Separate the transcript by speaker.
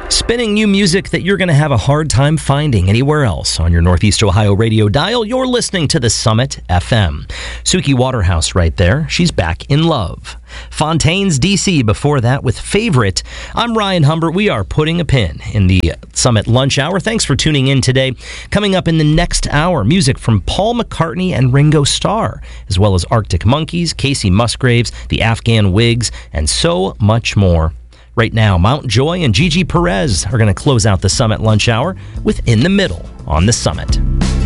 Speaker 1: Spinning new music that you're going to have a hard time finding anywhere else on your Northeast Ohio radio dial. You're listening to the Summit FM. Suki Waterhouse right there. She's back in love. Fontaine's DC before that with Favorite. I'm Ryan Humbert. We are putting a pin in the Summit Lunch Hour. Thanks for tuning in today. Coming up in the next hour, music from Paul McCartney and Ringo Starr, as well as Arctic Monkeys, Casey Musgraves, the Afghan Wigs, and so much more. Right now, Mount Joy and Gigi Perez are going to close out the Summit Lunch Hour with In the Middle on the Summit.